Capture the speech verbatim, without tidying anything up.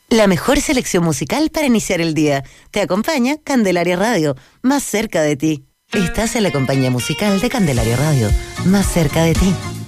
La mejor selección musical para iniciar el día. Te acompaña Candelaria Radio, más cerca de ti. Estás en la compañía musical de Candelaria Radio, más cerca de ti.